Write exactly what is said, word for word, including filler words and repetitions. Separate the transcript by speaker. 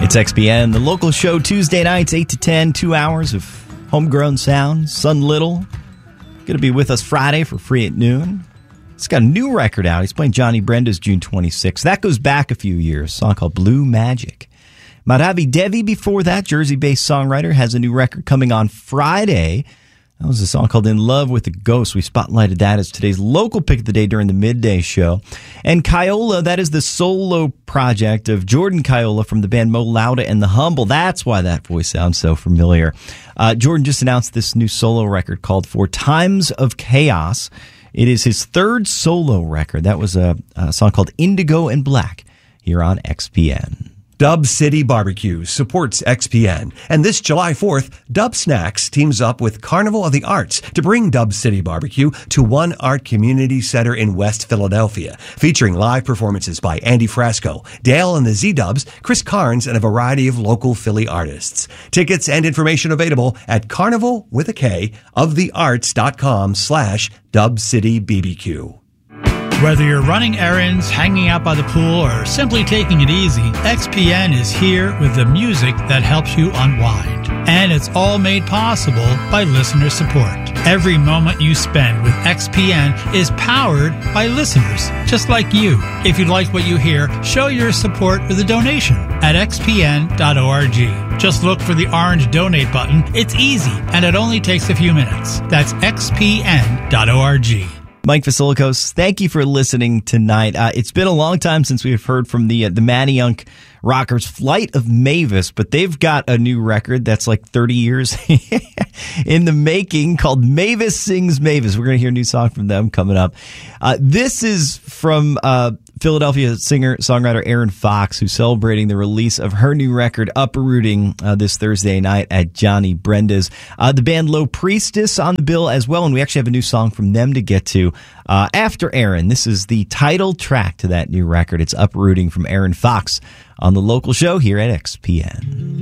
Speaker 1: It's X P N, the local show Tuesday nights, eight to ten, two hours of homegrown sound. Son Little, going to be with us Friday for Free at Noon. He's got a new record out. He's playing Johnny Brenda's June twenty-sixth. That goes back a few years, a song called Blue Magic. Madhavi Devi, before that, Jersey-based songwriter, has a new record coming on Friday. That was a song called In Love with a Ghost. We spotlighted that as today's local pick of the day during the midday show. And Kiola, that is the solo project of Jordan Kiola from the band Mo Lauda and the Humble. That's why that voice sounds so familiar. Uh, Jordan just announced this new solo record called For Times of Chaos. It is his third solo record. That was a, a song called Indigo and Black here on X P N.
Speaker 2: Dub City Barbecue supports X P N. And this July fourth, Dub Snacks teams up with Carnival of the Arts to bring Dub City Barbecue to One Art Community Center in West Philadelphia, featuring live performances by Andy Frasco, Dale and the Z-Dubs, Chris Carnes, and a variety of local Philly artists. Tickets and information available at carnival with a K of the arts.com slash Dub City B B Q.
Speaker 3: Whether you're running errands, hanging out by the pool, or simply taking it easy, X P N is here with the music that helps you unwind. And it's all made possible by listener support. Every moment you spend with X P N is powered by listeners, just like you. If you like what you hear, show your support with a donation at x p n dot org. Just look for the orange donate button. It's easy, and it only takes a few minutes. That's x p n dot org.
Speaker 1: Mike Vasilikos, thank you for listening tonight. Uh, it's been a long time since we've heard from the uh, the Manayunk Rockers, Flight of Mavis, but they've got a new record that's like thirty years in the making called Mavis Sings Mavis. We're going to hear a new song from them coming up. Uh, this is from uh, Philadelphia singer-songwriter Erin Fox, who's celebrating the release of her new record, Uprooting, uh, this Thursday night at Johnny Brenda's. Uh, the band Low Priestess on the bill as well, and we actually have a new song from them to get to uh, after Erin. This is the title track to that new record. It's Uprooting from Erin Fox on the local show here at X P N.